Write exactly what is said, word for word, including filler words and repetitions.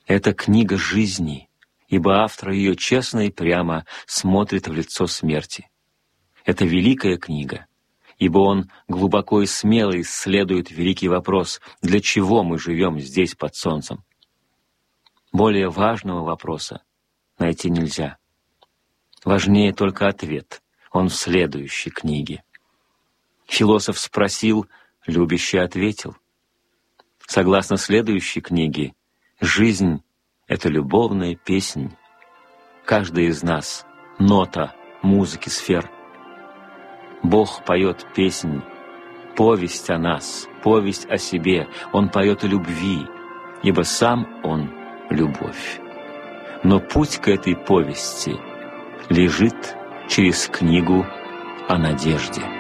Это книга жизни, ибо автор ее честно и прямо смотрит в лицо смерти. Это великая книга, ибо он глубоко и смело исследует великий вопрос, для чего мы живем здесь под солнцем. Более важного вопроса найти нельзя. Важнее только ответ, он в следующей книге. Философ спросил, любящий ответил. Согласно следующей книге, жизнь — это любовная песнь. Каждый из нас — нота музыки сфер. Бог поет песнь, повесть о нас, повесть о себе. Он поет о любви, ибо сам Он — любовь. Но путь к этой повести лежит через книгу о надежде.